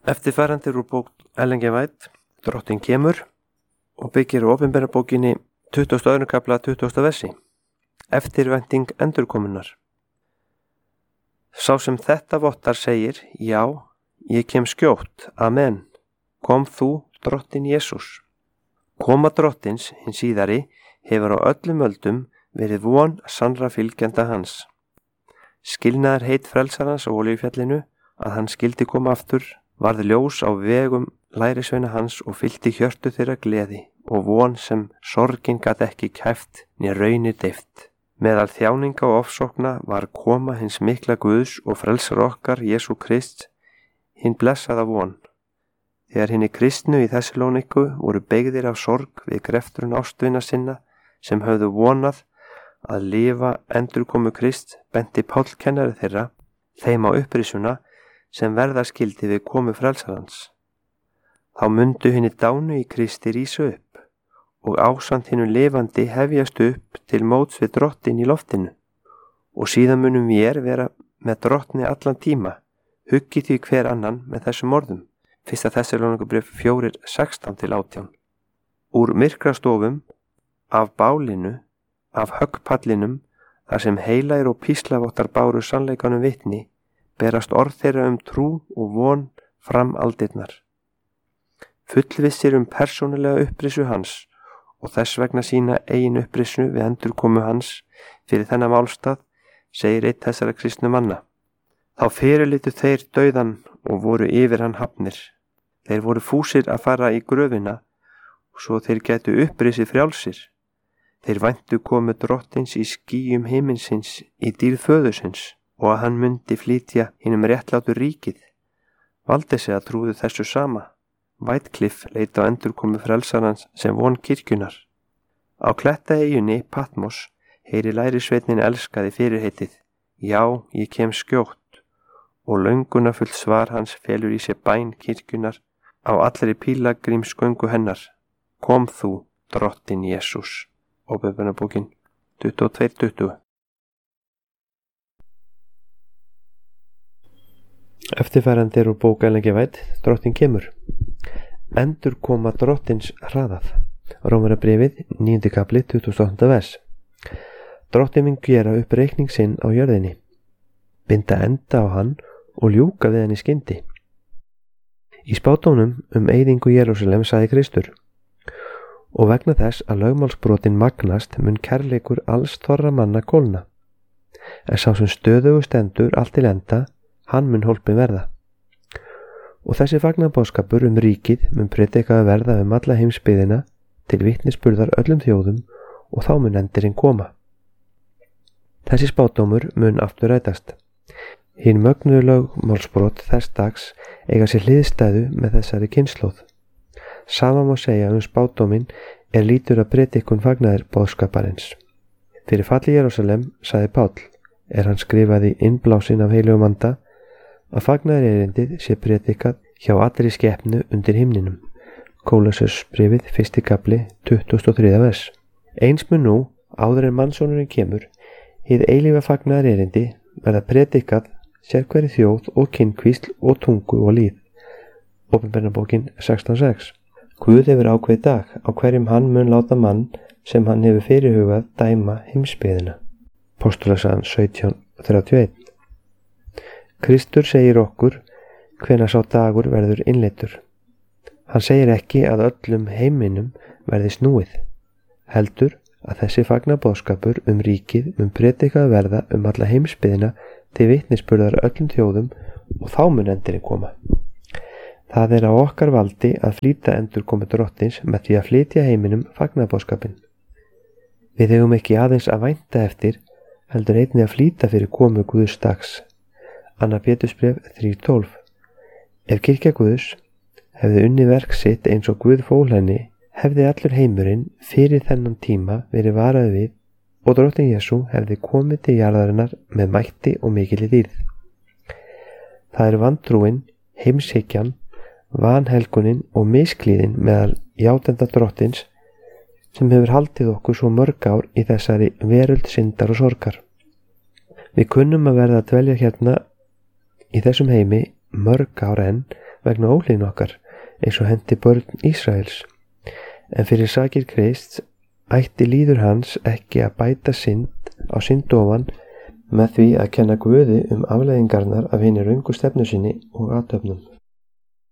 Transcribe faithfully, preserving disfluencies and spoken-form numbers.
Eftirfarandi úr bók Ellen G. White, Drottinn kemur, og byggir á opinbera bókinni tuttugasta og öðrum kafla tuttugasta versi. Eftirvænting endurkomunnar. Sá sem þetta vottar segir, já, ég kem skjótt, amen. Kom þú, Drottinn Jesús. Koma Drottins, hinn síðari, hefur á öllum öldum verið von sannra fylgjenda hans. Skilnaðar heit frelsarans á Olíufjallinu að hann skildi koma aftur, varð ljós á vegum lærisveina hans og fyllti hjörtu þeirra gleði og von sem sorgin gat ekki kæft né raunir deyft. Meðal þjáninga og ofsókna var koma hins mikla Guðs og frelsar okkar Jesú Krist, hinn blessaða von. Þegar hinni kristnu í Þessalóníku voru beygðir af sorg við greftrun ástvina sinna sem höfðu vonað að lifa endurkomu Krist, benti Páll kennari þeirra þeim á upprisuna sem verða skildi við komu frelsarans. Þá mundu hinni dánu í Kristi rísa upp og ásamt hinnu lifandi hefjast upp til móts við Drottinn í loftinu og síðan munum vér vera með Drottni allan tíma, huggi því hver annan með þessum orðum. Fyrsta Þessalóníkubréf fjórir sextán til átján. Úr myrkrastofum, af bálinu, af höggpallinum, þar sem heilair og píslavottar báru sannleikanum vitni, berast orð þeirra um trú og von fram aldirnar. Fullvissir um persónulega upprisu hans og þess vegna sína eigin upprisu við endurkomu hans fyrir þennan málstað, segir einn þessara kristnu manna. Þá fyrirlitu þeir dauðan og voru yfir hann hafnir. Þeir voru fúsir að fara í gröfina og svo þeir gætu upprisið frjálsir. Þeir væntu komu Drottins í skýjum himinsins í dýrð föðursins og að hann myndi flytja hinum réttlátu ríkið. Valdesi að trúðu þessu sama. Whitecliff leit á endurkomu frelsarans sem von kirkjunar. Á klettaeyjunni Patmos heyri lærisveitnin elskaði fyrirheitið. Já, ég kem skjótt. Og löngunarfullt svar hans felur í sér bæn kirkjunar á allri pílagrímsgöngu hennar. Kom þú, Drottinn Jesús. Opinberunarbókin tuttugu og tvö tuttugu. Eftirfarandi er úr bók Ellen G. White, Drottinn kemur. Endurkoma Drottins hraðað. Rómarabréfið, níundi kafli, tuttugasta og áttunda vers. Drottinn mun gera upp reikning sinn á jörðinni, binda enda á hann og ljúka við hann í skyndi. Í spádómnum um eyðingu Jerúsalem sagði Kristur: og vegna þess að lögmálsbrotin magnast mun kærleikur alls þorra manna kólna. En sá sem stöðugu stendur allt til enda, hann mun hólpin verða. Og þessi fagnaðarboðskapur um ríkið mun predikaður verða um alla heimsbyggðina til vitnisburðar öllum þjóðum og þá mun endirinn koma. Þessi spádómur mun aftur rætast. Hinn mögnuðu lögmálsbrot þess dags eiga sér hliðstæðu með þessari kynslóð. Sama má segja um spádóminn er lítur að predikun fagnaðar boðskaparins. Fyrir falli Jerúsalem, sagði Páll, er hann skrifaði innblásin af heilugum anda, að fagnaðar erindið sé predikað hjá allri skepnu undir himninum. Kólossarsbréfið, fyrsti kafli, tuttugasta og þriðja vers. Eins mun nú, áður en mannssonurinn kemur, hið eilífa fagnaðar erindi verða predikað sérhverri þjóð og kynnkvísl og tungu og líð. Opinberunarbókin sextán sex. Guð hefur ákveðið dag á hverjum hann mun láta mann sem hann hefur fyrirhugað dæma heimsbyggðina. Postulasagan sautján þrjátíu og eitt. Kristur segir okkur hvenær sá dagur verður innleiddur. Hann segir ekki að öllum heiminum verði snúið, heldur að þessi fagnaðarboðskapur um ríkið mun predikað verða um alla heimsbyggðina til vitnisburðar öllum þjóðum og þá mun endurinn koma. Það er á okkar valdi að flýta endurkomu Drottins með því að flytja heiminum fagnaðarboðskapinn. Við eigum ekki aðeins að vænta eftir, heldur einnig að flýta fyrir komu Guðs dags. Annar Pétursbréf þrjú tólf. Ef kirkja Guðs hefði unnið verk sitt eins og Guð fól henni, hefði allur heimurinn fyrir þennan tíma verið varaði við og Drottinn Jesú hefði komið til jarðarinnar með mætti og mikilli dýrð. Það er vantrúin, heimshyggjan, vanhelgunin og misklíðin meðal játenda Drottins sem hefur haldið okkur svo mörg ár í þessari veröld syndar og sorgar. Við kunnum að verða að dvelja hérna í þessum heimi mörg ár enn vegna ólíðni okkar, eins og henti börn Ísraels. En fyrir sakir Krists ætti líður hans ekki að bæta synd á synd ofan með því að kenna Guði um afleiðingarnar af hinni röngu stefnu sinni og athöfnum.